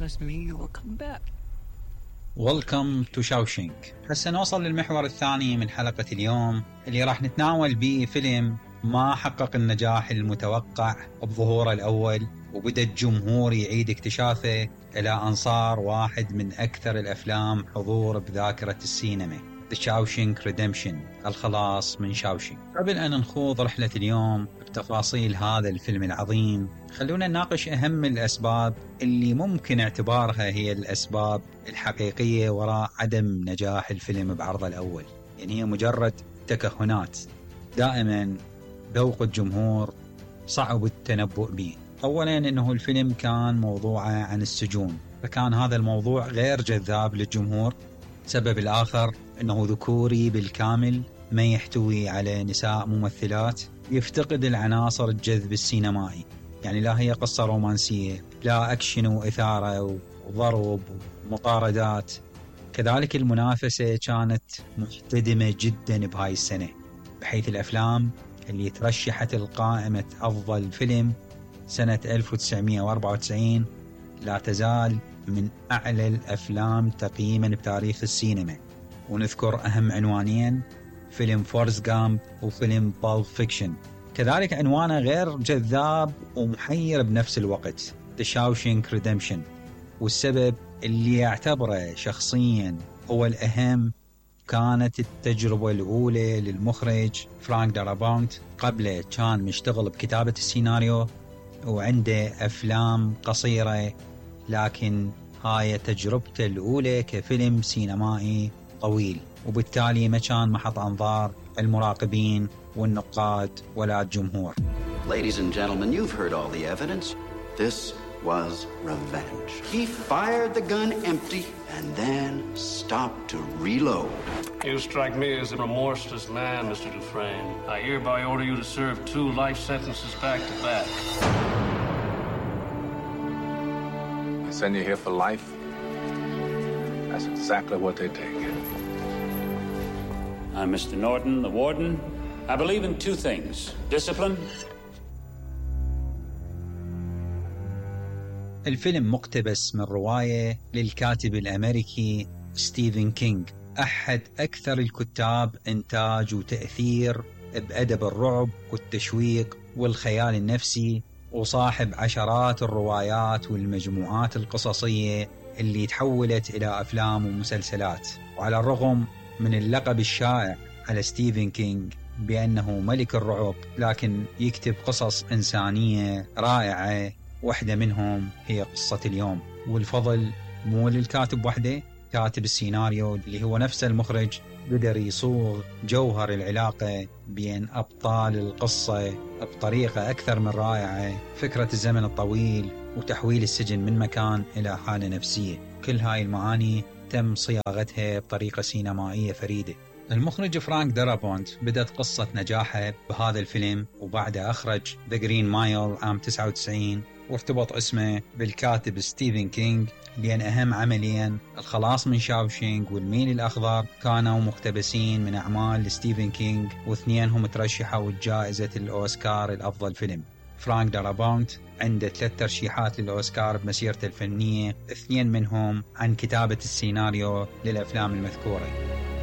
promised me you will come back. Welcome to Shawshank. هسه نوصل للمحور الثاني من حلقة اليوم اللي راح نتناول به فيلم ما حقق النجاح المتوقع بظهوره الأول، وبدأ الجمهور يعيد اكتشافه إلى أنصار واحد من أكثر الأفلام حضور بذاكرة السينما، The Shawshank Redemption، الخلاص من شاوشينك. قبل أن نخوض رحلة اليوم بتفاصيل هذا الفيلم العظيم، خلونا نناقش أهم الأسباب اللي ممكن اعتبارها هي الأسباب الحقيقية وراء عدم نجاح الفيلم بعرضه الأول. يعني هي مجرد تكهنات، دائما ذوق الجمهور صعب التنبؤ به. أولا أنه الفيلم كان موضوعه عن السجون، فكان هذا الموضوع غير جذاب للجمهور. السبب الآخر أنه ذكوري بالكامل، ما يحتوي على نساء ممثلات، يفتقد العناصر الجذب السينمائي. يعني لا هي قصة رومانسية، لا أكشن وإثارة وضرب ومطاردات. كذلك المنافسة كانت محتدمة جدا بهاي السنة، بحيث الأفلام اللي ترشحت القائمة أفضل فيلم سنة 1994 لا تزال من أعلى الأفلام تقييما بتاريخ السينما. ونذكر أهم عنوانين، فيلم فورست غامب وفيلم بالب فيكشن. كذلك عنوانه غير جذاب ومحير بنفس الوقت، The Shawshank Redemption. والسبب اللي يعتبره شخصيا هو الأهم كانت التجربة الأولى للمخرج فرانك دارابونت. قبله كان مشتغل بكتابة السيناريو وعنده أفلام قصيرة، لكن هاي تجربته الأولى كفيلم سينمائي طويل، وبالتالي ما كان محط أنظار المراقبين والنقاد ولا الجمهور. Ladies and gentlemen, you've heard all the evidence. This was revenge. He fired the gun empty and then stopped to reload. You strike me as a remorseless man, Mr. Dufresne. I hereby order you to serve 2 life sentences back to back. I send you here for life. That's exactly what they take. I'm Mr. Norton, the warden. I believe in 2 things: discipline. الفيلم مقتبس من رواية للكاتب الأمريكي ستيفن كينغ، أحد أكثر الكتاب إنتاج وتأثير بأدب الرعب والتشويق والخيال النفسي، وصاحب عشرات الروايات والمجموعات القصصية اللي تحولت إلى أفلام ومسلسلات. وعلى الرغم من اللقب الشائع على ستيفن كينغ بأنه ملك الرعب، لكن يكتب قصص إنسانية رائعة. واحدة منهم هي قصة اليوم، والفضل مو للكاتب وحده، كاتب السيناريو اللي هو نفس المخرج قدر يصوغ جوهر العلاقة بين أبطال القصة بطريقة أكثر من رائعة. فكرة الزمن الطويل وتحويل السجن من مكان إلى حالة نفسية، كل هاي المعاني تم صياغتها بطريقة سينمائية فريدة. المخرج فرانك دارابونت بدأت قصة نجاحه بهذا الفيلم، وبعده أخرج The Green Mile عام 99، وارتبط اسمه بالكاتب ستيفن كينغ، لأن أهم عملين الخلاص من شاوشينك والميل الأخضر كانوا مقتبسين من أعمال ستيفن كينغ، واثنينهم ترشحوا جائزة الأوسكار الأفضل فيلم. فرانك دارابونت عنده 3 ترشيحات للأوسكار بمسيرته الفنية، 2 منهم عن كتابة السيناريو للأفلام المذكورة.